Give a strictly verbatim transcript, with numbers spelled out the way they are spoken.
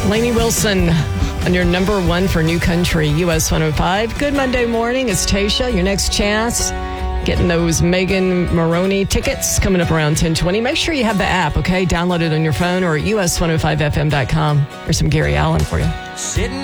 Lainey Wilson on your number one for New Country, U S one oh five. Good Monday morning. It's Tasha. Your next chance. Getting those Megan Maroney tickets coming up around ten twenty. Make sure you have the app, okay? Download it on your phone or at U S one oh five F M dot com. There's some Gary Allen for you.